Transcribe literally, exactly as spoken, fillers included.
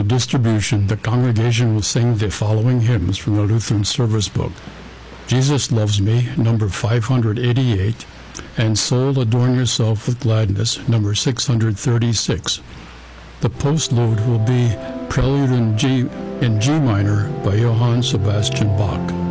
the distribution, the congregation will sing the following hymns from the Lutheran Service Book: Jesus Loves Me, number five hundred eighty-eight, and Soul Adorn Yourself with Gladness, number six hundred thirty-six. The postlude will be Prelude in G, in G minor by Johann Sebastian Bach.